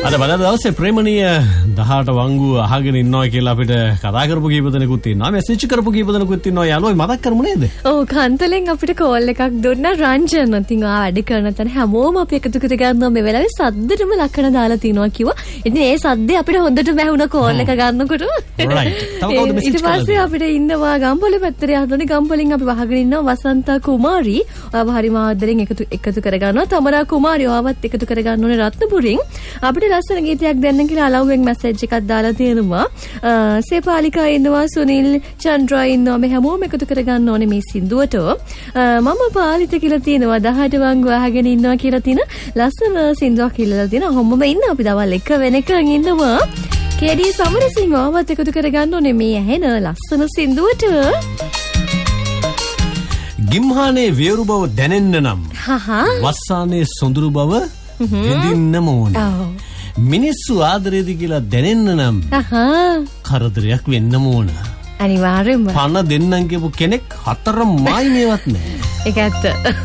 අද බදාදා දවසේ ප්‍රේමණීය 18 වංගු අහගෙන ඉන්නවා කියලා අපිට කතා කරපු කීප දෙනෙකුත් ඉන්නවා. මෙසේජ් කරපු කීප දෙනෙකුත් ඉන්නවා. යාළුවෝ මතක් කරමු නේද? ඔව් කාන්තලෙන් අපිට කෝල් එකක් දුන්නා රංජන්. ඉතින් ආ වැඩ කරන තැන හැමෝම අපි එකතු කර ගන්නවා මේ වෙලාවේ සද්දෙටම ලක්ෂණ දාලා තිනවා කිව්වා. ඉතින් ඒ සද්දේ අපිට හොඳටම ඇහුණා කෝල් එක ගන්නකොට. right. තව කවුද මෙසේජ් ඊට පස්සේ අපිට ඉන්නවා ගම්පොලේ පැත්තට යහතෝනේ ගම්පොලින් අපි වහගෙන ඉන්නවා වසන්තා කුමාරි. ඔයාව හරිම ආදරෙන් එකතු කර ගන්නවා. තමරා කුමාරි ඔයාවත් එකතු කර ගන්න ඕනේ රත්නපුරින්. අපිට ලස්සන ගීතයක් දෙන්න කියලා අලව්වෙන් මැසේජ් එකක් දාලා තියෙනවා. සේපාලිකා ඉන්නවා, සුනිල් චන්ද්‍රා ඉන්නවා. මේ හැමෝම එකතු කරගන්න ඕනේ මේ සින්දුවට. මම පාලිත කියලා තියෙනවා 18 වංගු අහගෙන ඉන්නවා කියලා තියෙන ලස්සන සින්දුවක් කියලා තියෙනවා. ඔහොමම ඉන්න අපි දවල් 1 වෙනකන් ඉන්නවා. කේඩී සමරසිංහ ඔයාවත් එකතු කරගන්න ඕනේ මේ ඇහෙන ලස්සන සින්දුවට. ගිම්හානේ වේරු බව දැනෙන්න නම් වස්සානේ සොඳුරු බව විඳින්නම ඕනේ. මිනිස්සු ආදරේද කියලා දැනෙන්න නම් කරදරයක් වෙන්නම ඕන. අනිවාර්යයෙන්ම. පණ දෙන්නම් කියපු කෙනෙක් 4 මායි මේවත් නැහැ. ඒක ඇත්ත.